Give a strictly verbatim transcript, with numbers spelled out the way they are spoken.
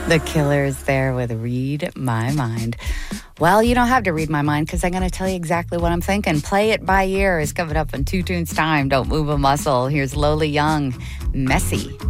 The Killers there with Read My Mind. Well, you don't have to read my mind because I'm going to tell you exactly what I'm thinking. Play It By Ear is coming up in two tunes time. Don't move a muscle. Here's Lola Young, Messy.